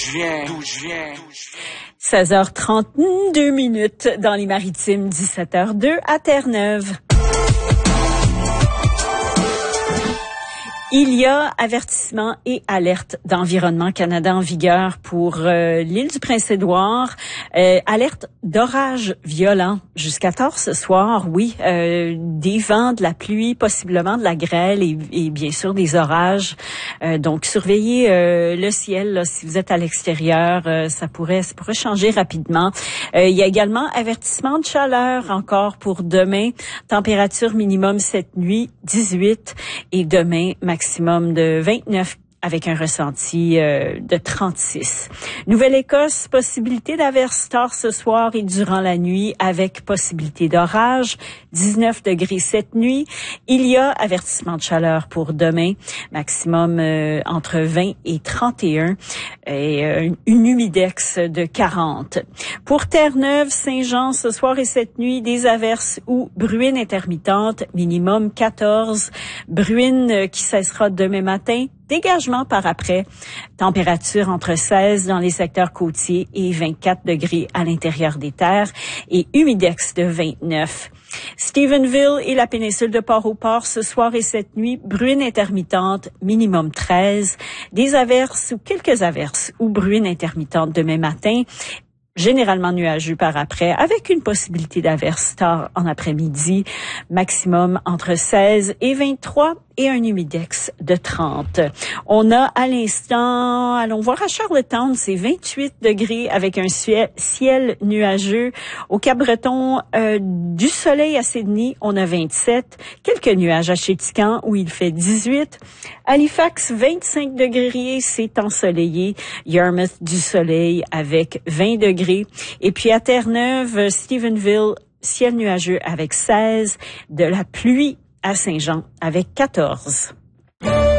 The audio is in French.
D'où je viens. 16h32 minutes dans les Maritimes, 17h02 à Terre-Neuve. Il y a avertissement et alerte d'Environnement Canada en vigueur pour l'île du Prince-Édouard. Alerte d'orage violent jusqu'à tard ce soir, oui. Des vents, de la pluie, possiblement de la grêle et bien sûr des orages. Donc surveillez le ciel là, si vous êtes à l'extérieur. Ça pourrait changer rapidement. Il y a également avertissement de chaleur encore pour demain. Température minimum cette nuit, 18 et demain maximum de 29 avec un ressenti de 36. Nouvelle-Écosse, possibilité d'averse tard ce soir et durant la nuit avec possibilité d'orage, 19 degrés cette nuit. Il y a avertissement de chaleur pour demain, maximum entre 20 et 31 et une humidex de 40. Pour Terre-Neuve, Saint-Jean, ce soir et cette nuit, des averses ou bruine intermittente, minimum 14. Bruine qui cessera demain matin. Dégagement par après. Température entre 16 dans les secteurs côtiers et 24 degrés à l'intérieur des terres et humidex de 29. Stephenville et la péninsule de Port-au-Port ce soir et cette nuit, bruine intermittente, minimum 13. Des averses ou quelques averses ou bruine intermittente demain matin. Généralement nuageux par après, avec une possibilité d'averse tard en après-midi, maximum entre 16 et 23 et un humidex de 30. On a à l'instant, allons voir à Charlottetown, c'est 28 degrés avec un ciel nuageux. Au Cap-Breton, du soleil à Sydney, on a 27. Quelques nuages à Chéticamp où il fait 18. Halifax, 25 degrés, c'est ensoleillé. Yarmouth, du soleil avec 20 degrés. Et puis à Terre-Neuve, Stephenville, ciel nuageux avec 16. De la pluie à Saint-Jean avec 14.